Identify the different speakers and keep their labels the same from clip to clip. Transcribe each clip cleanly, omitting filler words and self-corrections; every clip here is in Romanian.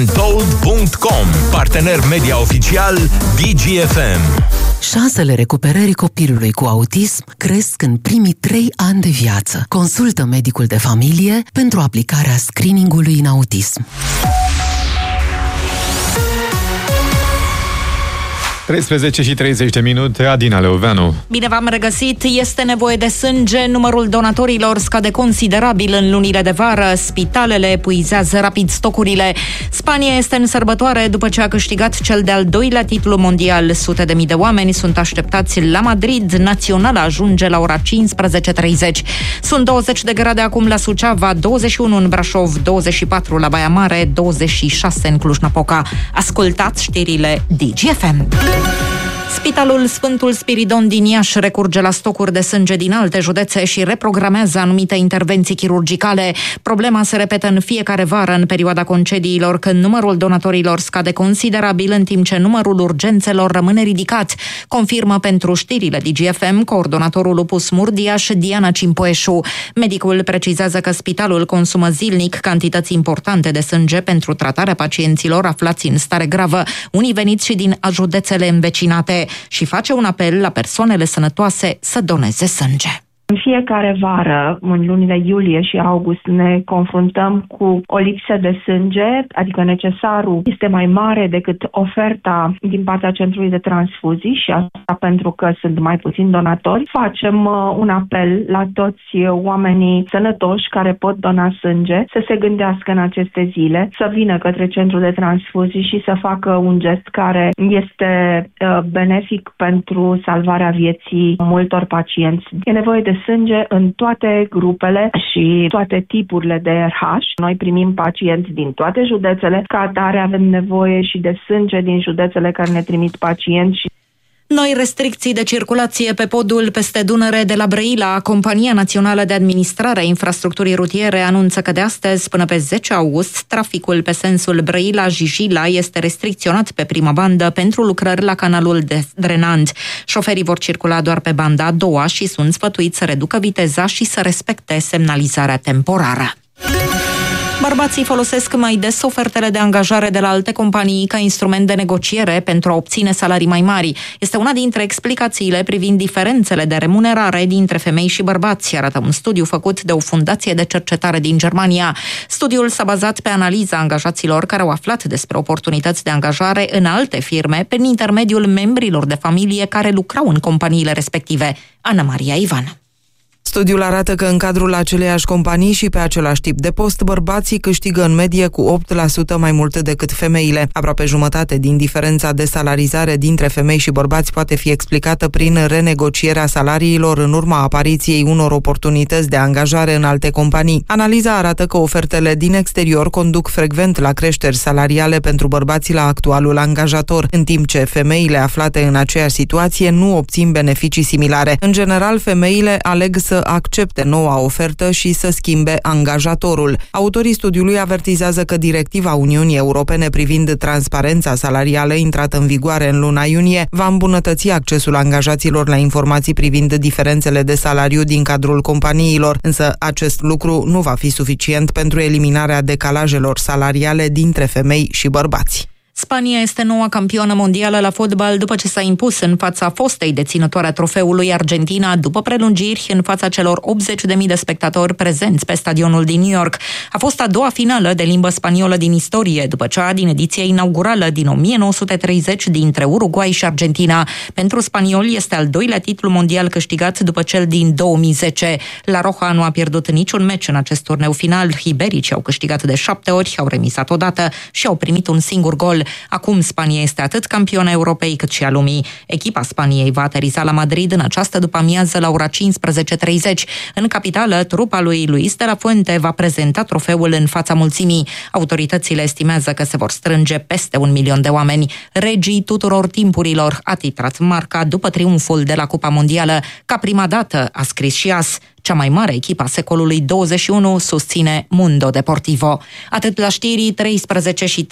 Speaker 1: Told.com, partener media oficial DGFM.
Speaker 2: Șansele recuperării copilului cu autism cresc în primii 3 ani de viață. Consultă medicul de familie pentru aplicarea screeningului în autism.
Speaker 3: 13:30, Adina Leoveanu.
Speaker 4: Bine v-am regăsit. Este nevoie de sânge. Numărul donatorilor scade considerabil în lunile de vară. Spitalele epuizează rapid stocurile. Spania este în sărbătoare după ce a câștigat cel de-al 2-lea titlu mondial. Sute de mii de oameni sunt așteptați la Madrid. Naționala ajunge la ora 15:30. Sunt 20 de grade acum la Suceava, 21 în Brașov, 24 la Baia Mare, 26 în Cluj-Napoca. Ascultați știrile DGFM. Spitalul Sfântul Spiridon din Iași recurge la stocuri de sânge din alte județe și reprogramează anumite intervenții chirurgicale. Problema se repetă în fiecare vară în perioada concediilor, când numărul donatorilor scade considerabil, în timp ce numărul urgențelor rămâne ridicat. Confirmă pentru știrile DGFM coordonatorul Lupus Murdiaș, Diana Cimpoeșu. Medicul precizează că spitalul consumă zilnic cantități importante de sânge pentru tratarea pacienților aflați în stare gravă, unii veniți și din județele învecinate, și face un apel la persoanele sănătoase să doneze sânge.
Speaker 5: În fiecare vară, în lunile iulie și august, ne confruntăm cu o lipsă de sânge, adică necesarul este mai mare decât oferta din partea centrului de transfuzii și asta pentru că sunt mai puțini donatori. Facem un apel la toți oamenii sănătoși care pot dona sânge să se gândească în aceste zile, să vină către centrul de transfuzii și să facă un gest care este benefic pentru salvarea vieții multor pacienți. E nevoie de sânge în toate grupele și toate tipurile de RH. Noi primim pacienți din toate județele, ca atare avem nevoie și de sânge din județele care ne trimit pacienți.
Speaker 4: Noi restricții de circulație pe podul peste Dunăre de la Brăila. Compania Națională de Administrare a Infrastructurii Rutiere anunță că de astăzi până pe 10 august traficul pe sensul Brăila-Jijila este restricționat pe prima bandă pentru lucrări la canalul de drenant. Șoferii vor circula doar pe banda a doua și sunt sfătuiți să reducă viteza și să respecte semnalizarea temporară. Bărbații folosesc mai des ofertele de angajare de la alte companii ca instrument de negociere pentru a obține salarii mai mari. Este una dintre explicațiile privind diferențele de remunerare dintre femei și bărbați, arată un studiu făcut de o fundație de cercetare din Germania. Studiul s-a bazat pe analiza angajaților care au aflat despre oportunități de angajare în alte firme prin intermediul membrilor de familie care lucrau în companiile respective. Ana Maria Ivan.
Speaker 6: Studiul arată că în cadrul aceleiași companii și pe același tip de post, bărbații câștigă în medie cu 8% mai mult decât femeile. Aproape jumătate din diferența de salarizare dintre femei și bărbați poate fi explicată prin renegocierea salariilor în urma apariției unor oportunități de angajare în alte companii. Analiza arată că ofertele din exterior conduc frecvent la creșteri salariale pentru bărbații la actualul angajator, în timp ce femeile aflate în aceeași situație nu obțin beneficii similare. În general, femeile aleg să accepte noua ofertă și să schimbe angajatorul. Autorii studiului avertizează că directiva Uniunii Europene privind transparența salarială, intrată în vigoare în luna iunie, va îmbunătăți accesul angajaților la informații privind diferențele de salariu din cadrul companiilor, însă acest lucru nu va fi suficient pentru eliminarea decalajelor salariale dintre femei și bărbați.
Speaker 4: Spania este noua campioană mondială la fotbal după ce s-a impus în fața fostei deținătoare a trofeului Argentina după prelungiri în fața celor 80.000 de spectatori prezenți pe stadionul din New York. A fost a doua finală de limbă spaniolă din istorie, după cea din ediția inaugurală din 1930 dintre Uruguay și Argentina. Pentru spanioli este al doilea titlu mondial câștigat după cel din 2010. La Roja nu a pierdut niciun meci în acest turneu final. Ibericii au câștigat de 7 ori, au remisat odată și au primit un singur gol. Acum Spania este atât campioana Europei cât și a lumii. Echipa Spaniei va ateriza la Madrid în această după-amiază la ora 15:30. În capitală, trupa lui Luis de la Fuente va prezenta trofeul în fața mulțimii. Autoritățile estimează că se vor strânge peste 1 milion de oameni. Regii tuturor timpurilor, a titrat marca după triumful de la Cupa Mondială. Ca prima dată, a scris și AS, cea mai mare echipă a secolului 21, susține Mundo Deportivo. Atât la știrii,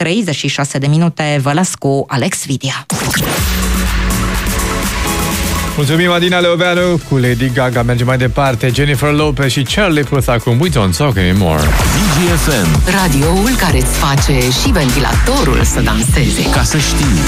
Speaker 4: 13:36 de minute, vă las cu Alex Vidia.
Speaker 3: Mulțumim, Adina Leoveanu. Cu Lady Gaga merge mai departe. Jennifer Lopez și Charlie Puth acum We Don't Talk Anymore.
Speaker 1: DGFM.
Speaker 2: Radioul care îți face și ventilatorul să danseze.
Speaker 1: Ca să știi.